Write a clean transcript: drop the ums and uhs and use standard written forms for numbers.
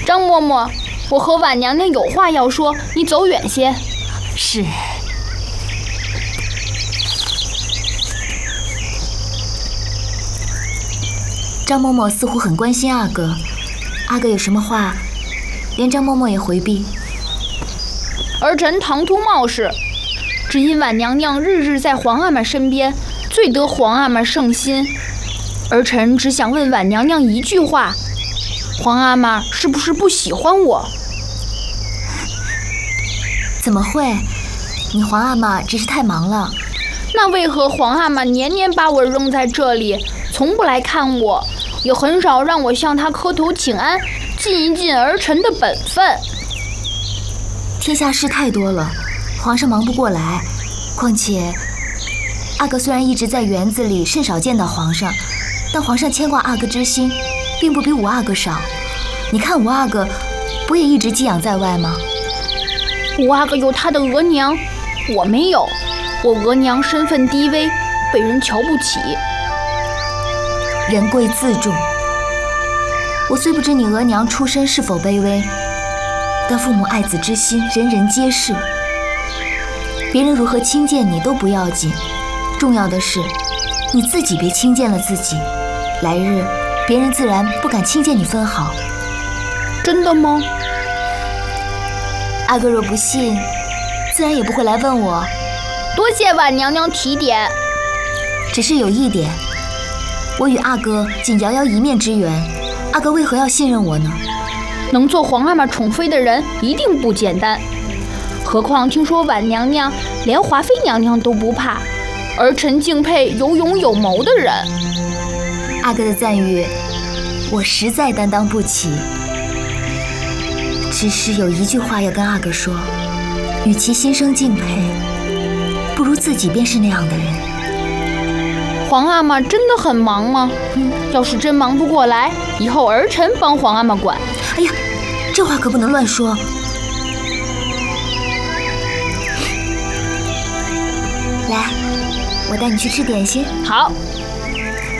张嬷嬷，我和婉娘娘有话要说，你走远些。 是。张嬷嬷似乎很关心阿哥，阿哥有什么话，连张嬷嬷也回避。 儿臣唐突冒失，只因婉娘娘日日在皇阿玛身边，最得皇阿玛圣心。儿臣只想问婉娘娘一句话：皇阿玛是不是不喜欢我？ 怎么会？你皇阿玛只是太忙了。 那为何皇阿玛年年把我扔在这里，从不来看我，也很少让我向她磕头请安，尽一尽儿臣的本分？ 天下事太多了，皇上忙不过来。况且，阿哥虽然一直在园子里，甚少见到皇上，但皇上牵挂阿哥之心，并不比五阿哥少。你看五阿哥，不也一直寄养在外吗？ 五阿哥有他的额娘，我没有。我额娘身份低微，被人瞧不起。 人贵自重。我虽不知你额娘出身是否卑微，但父母爱子之心，人人皆是。别人如何轻贱你都不要紧，重要的是你自己别轻贱了自己，来日别人自然不敢轻贱你分毫。 真的吗？ 阿哥若不信，自然也不会来问我。 多谢婉娘娘提点。 只是有一点，我与阿哥仅遥遥一面之缘，阿哥为何要信任我呢？ 能做皇阿玛宠妃的人一定不简单，何况听说婉娘娘连华妃娘娘都不怕，儿臣敬佩有勇有谋的人。 阿哥的赞誉，我实在担当不起。只是有一句话要跟阿哥说，与其心生敬佩，不如自己便是那样的人。 皇阿玛真的很忙吗？要是真忙不过来，以后儿臣帮皇阿玛管。 哎呀，这话可不能乱说。来，我带你去吃点心。 好。